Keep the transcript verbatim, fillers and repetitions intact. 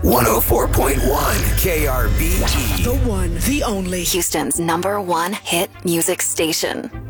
one oh four point one K R B G. The one, the only. Houston's number one hit music station.